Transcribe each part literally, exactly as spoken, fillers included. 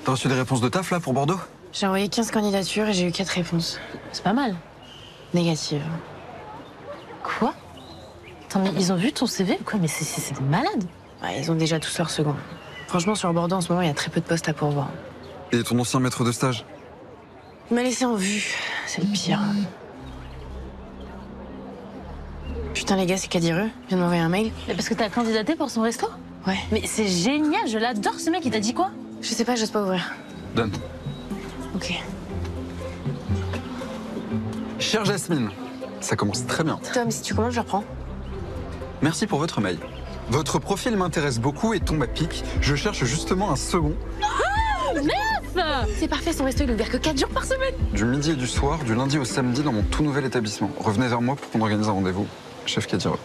T'as reçu des réponses de taf là pour Bordeaux? J'ai envoyé quinze candidatures et j'ai eu quatre réponses. C'est pas mal. Négatives. Quoi? Attends, mais ils ont vu ton C V ou quoi? Mais c'est des malades. Ouais, ils ont déjà tous leur second. Franchement, sur Bordeaux, en ce moment, il y a très peu de postes à pourvoir. Et ton ancien maître de stage? Il m'a laissé en vue. C'est le pire. Putain, les gars, c'est Kadireux. Il vient de m'envoyer un mail. Mais parce que t'as candidaté pour son resto? Ouais. Mais c'est génial, je l'adore ce mec, il t'a dit quoi? Je sais pas, j'ose pas ouvrir. Donne. Ok. Chère Jasmine, ça commence très bien. Tom, si tu commandes, je le reprends. Merci pour votre mail. Votre profil m'intéresse beaucoup et tombe à pic. Je cherche justement un second. Ah, neuf! C'est parfait, son resto, il est ouvert que quatre jours par semaine. Du midi et du soir, du lundi au samedi dans mon tout nouvel établissement. Revenez vers moi pour qu'on organise un rendez-vous. Chef Kadireux.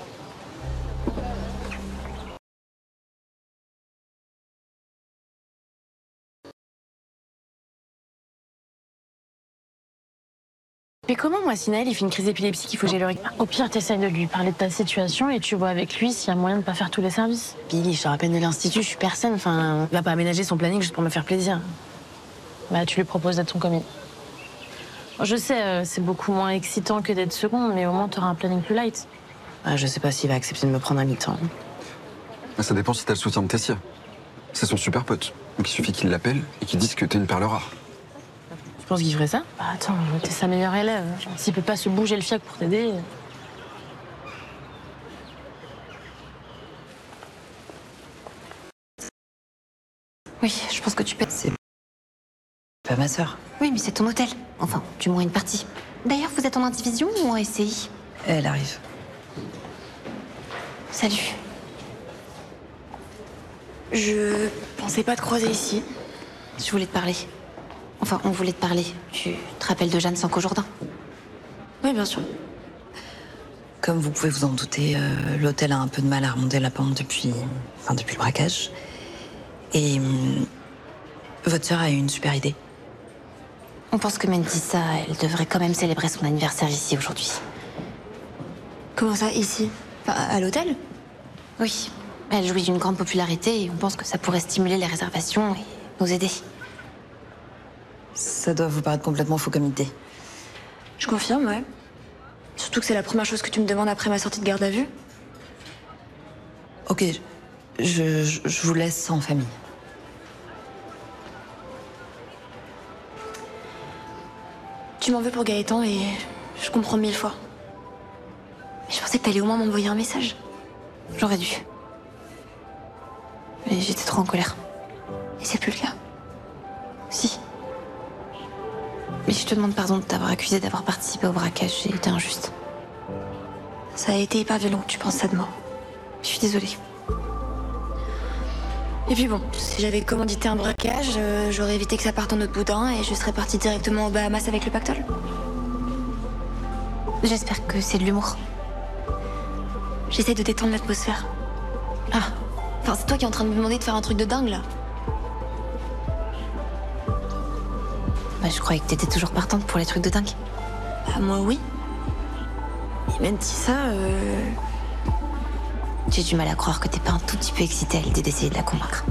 Mais comment, moi, si Naël, il fait une crise d'épilepsie qu'il faut que j'aille le récupérer? Au pire, t'essayes de lui parler de ta situation et tu vois avec lui s'il y a moyen de pas faire tous les services. Billy, je sors à peine de l'institut, je suis personne. Enfin, il va pas aménager son planning juste pour me faire plaisir. Bah, tu lui proposes d'être son commis. Je sais, euh, c'est beaucoup moins excitant que d'être seconde, mais au moins t'auras un planning plus light. Ah, je sais pas s'il va accepter de me prendre à mi-temps. Mais ça dépend si t'as le soutien de Tessia. C'est son super pote. Donc il suffit qu'il l'appelle et qu'il dise que t'es une perle rare. Tu penses qu'il ferait ça? Bah attends, t'es sa meilleure élève. S'il peut pas se bouger le fiac pour t'aider... Oui, je pense que tu peux. C'est pas ma sœur. Oui, mais c'est ton hôtel. Enfin, du moins une partie. D'ailleurs, vous êtes en indivision ou en S C I? Elle arrive. Salut. Je pensais pas te croiser ici. Je voulais te parler. Enfin, on voulait te parler. Tu te rappelles de Jeanne Sanko-Jourdain? Oui, bien sûr. Comme vous pouvez vous en douter, euh, l'hôtel a un peu de mal à remonter la pente depuis... Enfin, depuis le braquage. Et... hum, votre sœur a eu une super idée. On pense que Mendissa, elle devrait quand même célébrer son anniversaire ici aujourd'hui. Comment ça, ici? Enfin, à l'hôtel? Oui. Elle jouit d'une grande popularité et on pense que ça pourrait stimuler les réservations et nous aider. Ça doit vous paraître complètement faux comme idée. Je confirme, ouais. Surtout que c'est la première chose que tu me demandes après ma sortie de garde à vue. Ok, je, je, je vous laisse en famille. Tu m'en veux pour Gaëtan et je comprends mille fois. Mais je pensais que t'allais au moins m'envoyer un message. J'aurais dû. Mais j'étais trop en colère. Et c'est plus le cas. Si. Mais je te demande pardon de t'avoir accusé d'avoir participé au braquage. J'ai été injuste. Ça a été hyper violent que tu penses ça de moi. Je suis désolée. Et puis bon, si j'avais commandité un braquage, euh, j'aurais évité que ça parte en autre boudin et je serais partie directement aux Bahamas avec le pactole. J'espère que c'est de l'humour. J'essaie de détendre l'atmosphère. Ah, Enfin, c'est toi qui es en train de me demander de faire un truc de dingue, là. bah je croyais que t'étais toujours partante pour les trucs de dingue. Bah, moi, oui. Et même si ça, euh... J'ai du mal à croire que t'es pas un tout petit peu excitée à l'idée d'essayer de la convaincre.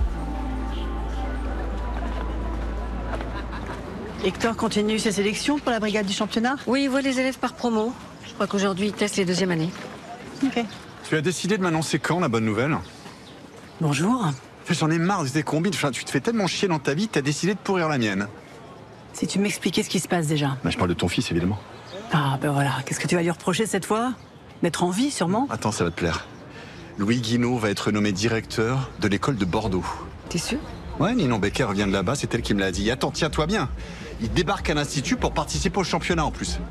Hector continue ses sélections pour la brigade du championnat? Oui, il voit les élèves par promo. Je crois qu'aujourd'hui, il teste les deuxièmes années. Ok. Tu as décidé de m'annoncer quand, la bonne nouvelle? Bonjour. J'en ai marre de tes combines. Enfin, tu te fais tellement chier dans ta vie que t'as décidé de pourrir la mienne. Si tu m'expliquais ce qui se passe déjà. Bah, je parle de ton fils, évidemment. Ah, ben voilà. Qu'est-ce que tu vas lui reprocher cette fois? D'être en vie, sûrement? Attends, ça va te plaire. Louis Guinaud va être nommé directeur de l'école de Bordeaux. T'es sûr? Ouais, Ninon Becker vient de là-bas, c'est elle qui me l'a dit. Attends, tiens-toi bien. Il débarque à l'Institut pour participer au championnat en plus.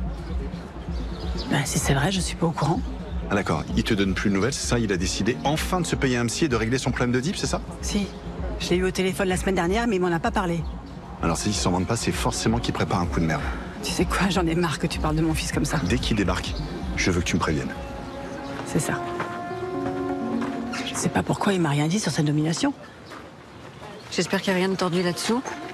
Ben, si c'est vrai, je suis pas au courant. Ah d'accord, il te donne plus de nouvelles, c'est ça? Il a décidé enfin de se payer un psy et de régler son problème de dip, c'est ça? Si. Je l'ai eu au téléphone la semaine dernière, mais il m'en a pas parlé. Alors s'il s'en vante pas, c'est forcément qu'il prépare un coup de merde. Tu sais quoi, j'en ai marre que tu parles de mon fils comme ça. Dès qu'il débarque, je veux que tu me préviennes. C'est ça. Je sais pas pourquoi il m'a rien dit sur sa nomination. J'espère qu'il n'y a rien de tordu là-dessous.